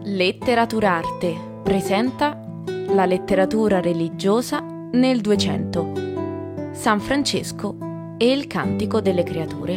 Letteraturarte presenta la letteratura religiosa nel 200, San Francesco e il Cantico delle Creature.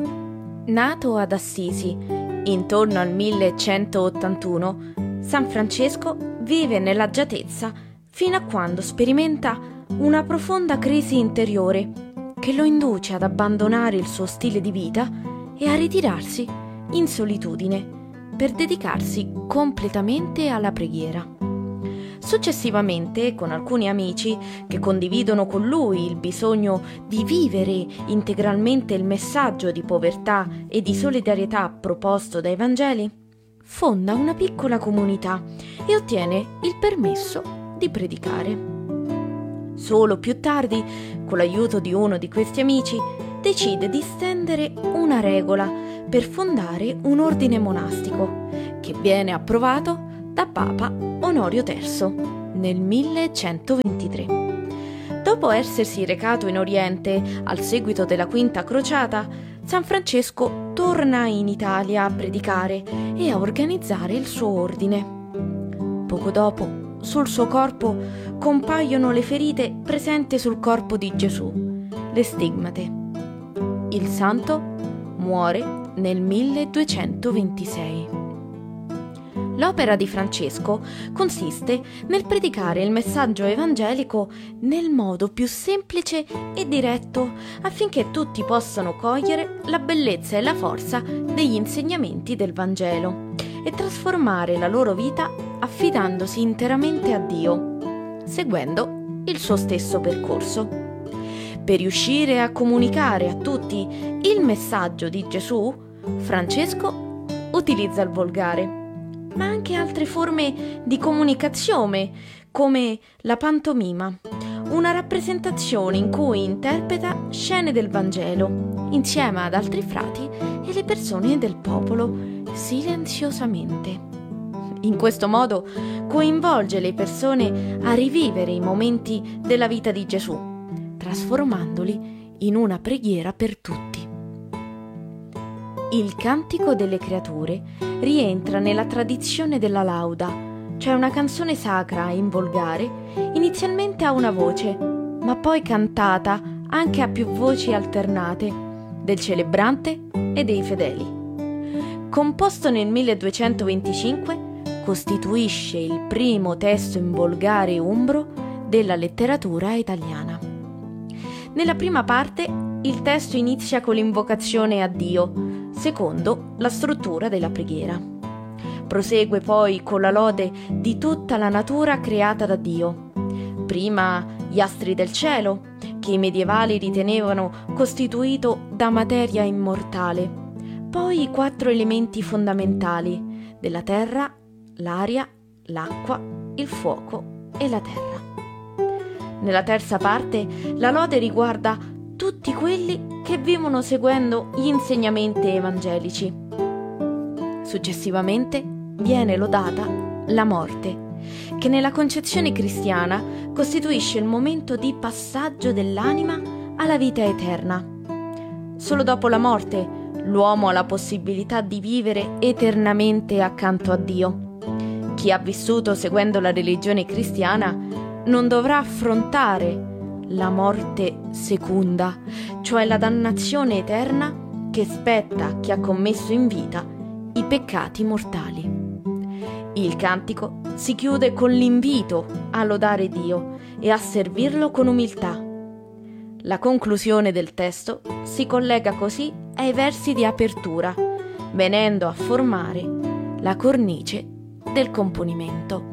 Nato ad Assisi intorno al 1181, San Francesco vive nell'agiatezza fino a quando sperimenta una profonda crisi interiore che lo induce ad abbandonare il suo stile di vita e a ritirarsi in solitudine per dedicarsi completamente alla preghiera. Successivamente, con alcuni amici che condividono con lui il bisogno di vivere integralmente il messaggio di povertà e di solidarietà proposto dai Vangeli, fonda una piccola comunità e ottiene il permesso di predicare. Solo più tardi, con l'aiuto di uno di questi amici, decide di stendere una regola per fondare un ordine monastico che viene approvato da Papa Onorio III nel 1123. Dopo essersi recato in Oriente al seguito della Quinta Crociata, San Francesco torna in Italia a predicare e a organizzare il suo ordine. Poco dopo, sul suo corpo compaiono le ferite presenti sul corpo di Gesù, le stigmate. Il santo muore nel 1226. L'opera di Francesco consiste nel predicare il messaggio evangelico nel modo più semplice e diretto affinché tutti possano cogliere la bellezza e la forza degli insegnamenti del Vangelo e trasformare la loro vita affidandosi interamente a Dio, seguendo il suo stesso percorso. Per riuscire a comunicare a tutti il messaggio di Gesù, Francesco utilizza il volgare, ma anche altre forme di comunicazione, come la pantomima, una rappresentazione in cui interpreta scene del Vangelo, insieme ad altri frati e le persone del popolo, silenziosamente. In questo modo coinvolge le persone a rivivere i momenti della vita di Gesù, trasformandoli in una preghiera per tutti. Il Cantico delle Creature rientra nella tradizione della lauda, cioè una canzone sacra in volgare, inizialmente a una voce, ma poi cantata anche a più voci alternate, del celebrante e dei fedeli. Composto nel 1225, costituisce il primo testo in volgare umbro della letteratura italiana. Nella prima parte il testo inizia con l'invocazione a Dio, secondo la struttura della preghiera. Prosegue poi con la lode di tutta la natura creata da Dio. Prima gli astri del cielo, che i medievali ritenevano costituito da materia immortale. Poi i 4 elementi fondamentali della terra, l'aria, l'acqua, il fuoco e la terra. Nella terza parte la lode riguarda tutti quelli che vivono seguendo gli insegnamenti evangelici. Successivamente viene lodata la morte, che nella concezione cristiana costituisce il momento di passaggio dell'anima alla vita eterna. Solo dopo la morte l'uomo ha la possibilità di vivere eternamente accanto a Dio. Chi ha vissuto seguendo la religione cristiana non dovrà affrontare la morte seconda, cioè la dannazione eterna che spetta a chi ha commesso in vita i peccati mortali. Il cantico si chiude con l'invito a lodare Dio e a servirlo con umiltà. La conclusione del testo si collega così ai versi di apertura, venendo a formare la cornice del componimento.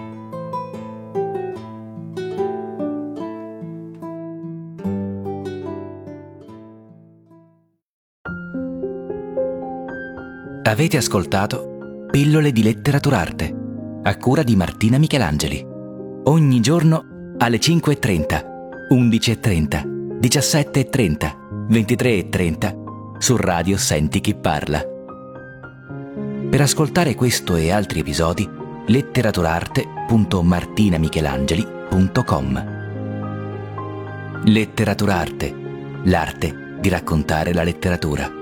Avete ascoltato Pillole di Letteraturarte, a cura di Martina Michelangeli. Ogni giorno alle 5:30, 11:30, 17:30, 23:30 su Radio Senti Chi Parla. Per ascoltare questo e altri episodi, letteraturarte.martinamichelangeli.com. Letteraturarte, l'arte di raccontare la letteratura.